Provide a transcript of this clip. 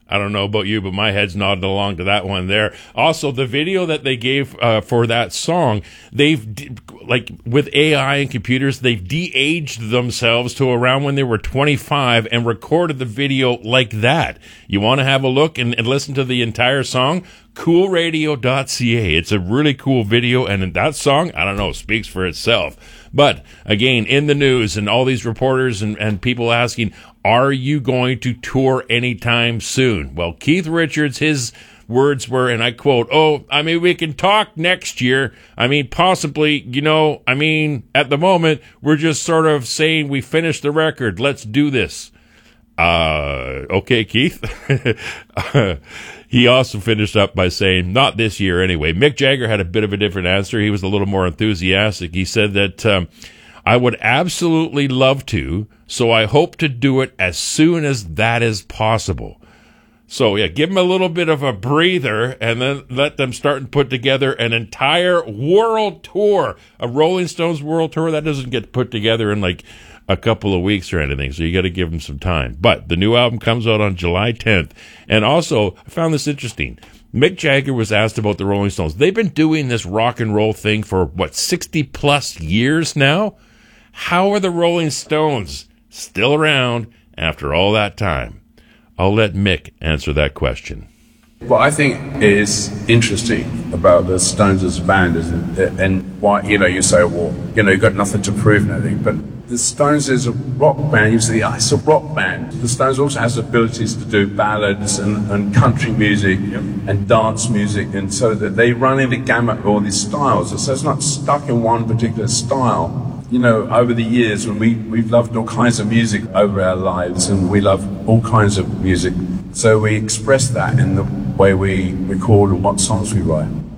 I don't know about you, but my head's nodding along to that one there. Also, the video that they gave for that song, like with AI and computers, they've de-aged themselves to around when they were 25 and recorded the video like that. You want to have a look and listen to the entire song? Coolradio.ca. It's a really cool video, and that song, I don't know, speaks for itself. But again, in the news and all these reporters and people asking, are you going to tour anytime soon? Well, Keith Richards, his words were, and I quote, we can talk next year. Possibly, at the moment, we're just sort of saying we finished the record. Let's do this. Okay, Keith. He also finished up by saying, not this year anyway. Mick Jagger had a bit of a different answer. He was a little more enthusiastic. He said that, I would absolutely love to, so I hope to do it as soon as that is possible. So, yeah, give them a little bit of a breather and then let them start and put together an entire world tour. A Rolling Stones world tour, that doesn't get put together in like a couple of weeks or anything, so you got to give them some time. But the new album comes out on July 10th. And also, I found this interesting. Mick Jagger was asked about the Rolling Stones. They've been doing this rock and roll thing for, 60-plus years now? How are the Rolling Stones still around after all that time? I'll let Mick answer that question. What I think is interesting about the Stones as a band is, and why, you say, well, you've got nothing to prove and everything, but the Stones is a rock band. You say, it's a rock band. The Stones also has abilities to do ballads and country music and dance music, and so that they run in the gamut of all these styles. So it's not stuck in one particular style. Over the years, when we've loved all kinds of music over our lives, and we love all kinds of music. So we express that in the way we record and what songs we write.